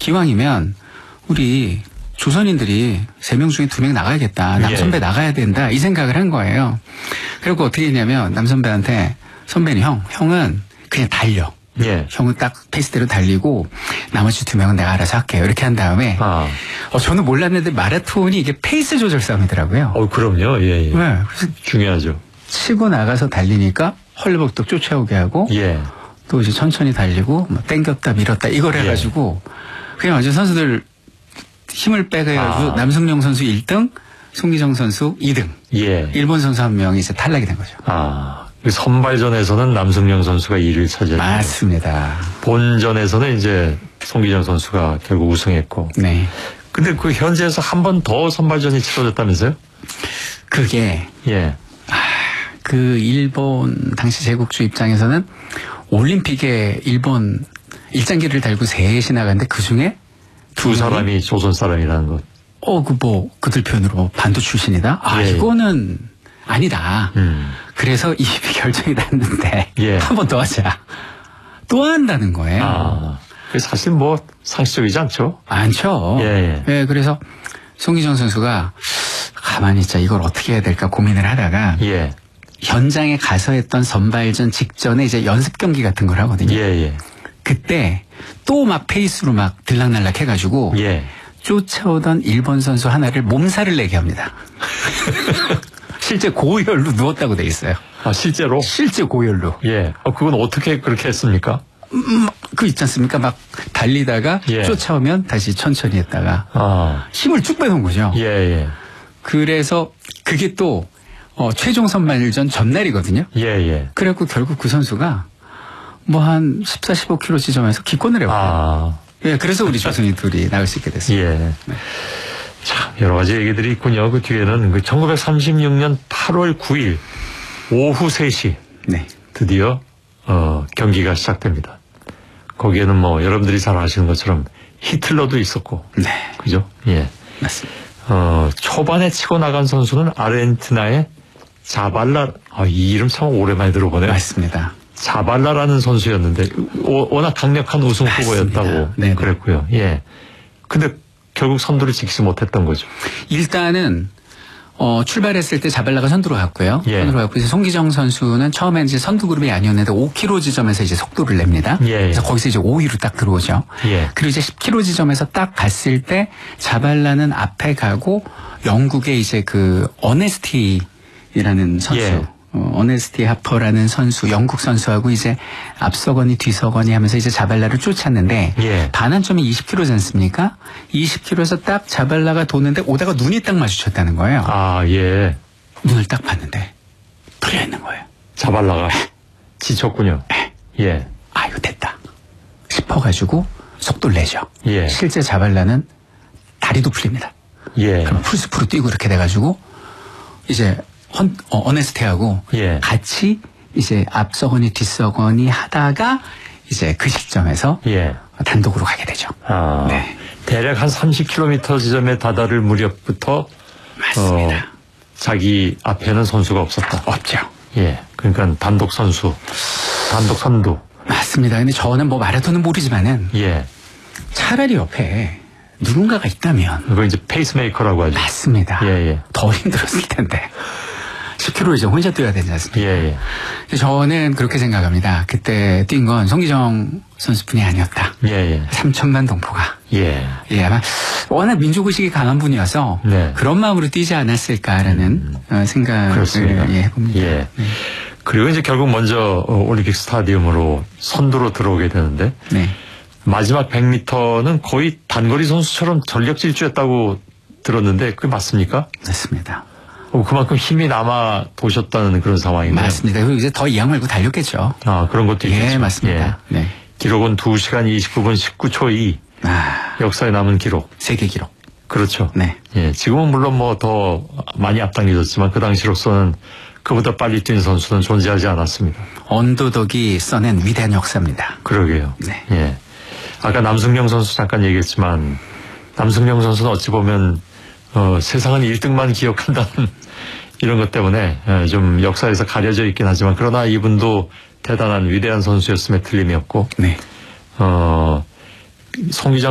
기왕이면 우리 조선인들이 3명 중에 2명 나가야겠다. 남선배 나가야 된다. 이 생각을 한 거예요. 그리고 어떻게 했냐면 남선배한테 선배는 형은 그냥 달려. 예. 형은 딱 페이스대로 달리고 나머지 2명은 내가 알아서 할게요. 이렇게 한 다음에 저는 몰랐는데 마라톤이 이게 페이스 조절 싸움이더라고요. 그럼요. 예. 네, 그래서 중요하죠. 치고 나가서 달리니까 헐레벌떡 쫓아오게 하고 또 이제 천천히 달리고 뭐 땡겼다 밀었다 이걸 해가지고 그냥 완전 선수들 힘을 빼가지고 남승용 선수 1등, 송기정 선수 2등. 일본 선수 1명이 이제 탈락이 된 거죠. 선발전에서는 남승용 선수가 1위를 차지했죠. 맞습니다. 본전에서는 이제 송기정 선수가 결국 우승했고. 네. 근데 그 현지에서 한 번 더 선발전이 치러졌다면서요? 그게 그 일본 당시 제국주 입장에서는 올림픽에 일본 일장기를 달고 셋이 나갔는데 그 중에 두 사람이 조선 사람이라는 것. 그들 표현으로 반도 출신이다? 이거는 아니다. 그래서 이 결정이 났는데 한 번 더 하자. 또 한다는 거예요. 사실 뭐 상식적이지 않죠? 않죠. 그래서 송기정 선수가 가만히 있자 이걸 어떻게 해야 될까 고민을 하다가 현장에 가서 했던 선발전 직전에 이제 연습 경기 같은 걸 하거든요. 그때 또 막 페이스로 막 들락날락 해가지고 쫓아오던 일본 선수 하나를 몸살을 내게 합니다. 실제 고열로 누웠다고 돼 있어요. 실제로? 실제 고열로. 그건 어떻게 그렇게 했습니까? 그 있지 않습니까? 막 달리다가 쫓아오면 다시 천천히 했다가 힘을 쭉 빼놓은 거죠. 그래서 그게 또 최종 선발전 전날이거든요. 그래갖고 결국 그 선수가 뭐 한 14, 15km 지점에서 기권을 해요. 그래서 우리 조선인 둘이 나올 수 있게 됐어요. 참 여러 가지 얘기들이 있군요. 그 뒤에는 1936년 8월 9일 오후 3시 드디어 경기가 시작됩니다. 거기에는 뭐 여러분들이 잘 아시는 것처럼 히틀러도 있었고, 그죠? 맞습니다. 초반에 치고 나간 선수는 아르헨티나의 자발라, 이 이름 참 오랜만에 들어보네요. 맞습니다. 자발라라는 선수였는데 워낙 강력한 우승 후보였다고 그랬고요. 근데 결국 선두를 지키지 못했던 거죠. 일단은 출발했을 때 자발라가 선두로 갔고요. 선두로 갔고 이제 송기정 선수는 처음에 이제 선두 그룹이 아니었는데 5km 지점에서 이제 속도를 냅니다. 그래서 거기서 이제 5위로 딱 들어오죠. 그리고 이제 10km 지점에서 딱 갔을 때 자발라는 앞에 가고 영국의 이제 그 어네스티라는 선수. 어네스티 하퍼라는 선수, 영국 선수하고 이제 앞서거니 뒤서거니 하면서 이제 자발라를 쫓았는데 반환점이 20km지 않습니까? 20km에서 딱 자발라가 도는데 오다가 눈이 딱 마주쳤다는 거예요. 눈을 딱 봤는데 풀려 있는 거예요. 자발라가 지쳤군요. 이거 됐다 싶어가지고 속도를 내죠. 실제 자발라는 다리도 풀립니다. 그럼 풀숲으로 뛰고 이렇게 돼가지고 이제 어네스티하고 같이 이제 앞서거니 뒤서거니 하다가 이제 그 시점에서 단독으로 가게 되죠. 대략 한 30km 지점에 다다를 무렵부터 맞습니다. 자기 앞에는 선수가 없었다. 없죠. 그러니까 단독 선수, 단독 선두. 맞습니다. 근데 저는 뭐 마라톤은 모르지만은 차라리 옆에 누군가가 있다면 그거 이제 페이스메이커라고 하죠. 맞습니다. 더 힘들었을 텐데. 10km 이제 혼자 뛰어야 되지 않습니까? 저는 그렇게 생각합니다. 그때 뛴 건 송기정 선수뿐이 아니었다. 3천만 동포가. 아마 워낙 민족의식이 강한 분이어서 그런 마음으로 뛰지 않았을까라는 생각을 해봅니다. 그리고 이제 결국 먼저 올림픽 스타디움으로 선두로 들어오게 되는데 마지막 100m는 거의 단거리 선수처럼 전력 질주했다고 들었는데 그게 맞습니까? 맞습니다. 그만큼 힘이 남아 도셨다는 그런 상황이네요. 맞습니다. 그리고 이제 더 이악 말고 달렸겠죠. 그런 것도 있겠죠. 맞습니다. 기록은 2시간 29분 19초 2. 역사에 남은 기록. 세계 기록. 그렇죠. 지금은 물론 뭐 더 많이 앞당겨졌지만 그 당시로서는 그보다 빨리 뛴 선수는 존재하지 않았습니다. 언더독이 써낸 위대한 역사입니다. 그러게요. 아까 남승용 선수 잠깐 얘기했지만 남승용 선수는 어찌 보면 세상은 1등만 기억한다는 이런 것 때문에 좀 역사에서 가려져 있긴 하지만 그러나 이분도 대단한 위대한 선수였음에 틀림이 없고 송기정